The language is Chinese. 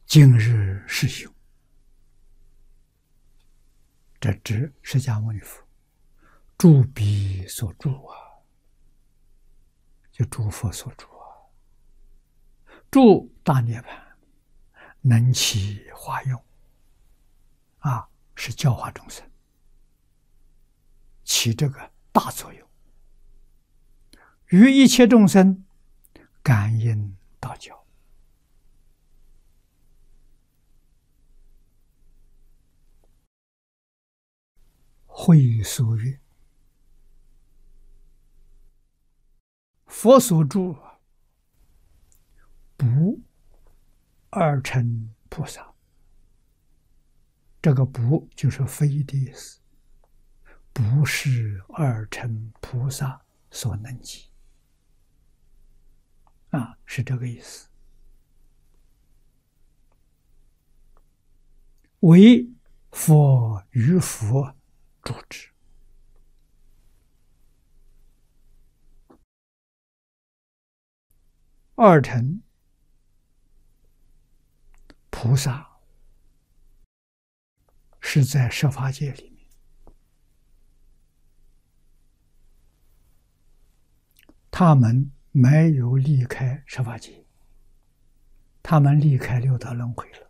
今日是修，这指释迦牟尼佛诸彼所住啊，就诸佛所住啊，住大涅槃，能起化用啊，是教化众生，起这个大作用，于一切众生感应道交。会所曰：佛所住不二乘菩萨，这个不就是非的意思，不是二乘菩萨所能及啊，是这个意思。为佛于佛住之。二乘菩萨是在设法界里面，他们没有离开设法界，他们离开六道轮回了。